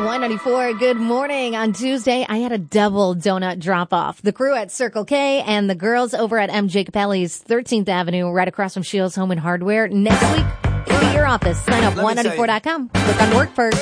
194. Good morning. On Tuesday, I had a double donut drop off. The crew at Circle K and the girls over at M. Capelli's 13th Avenue, right across from Shields Home and Hardware. Next week, go to your office. Sign up 194.com. Click on Work First.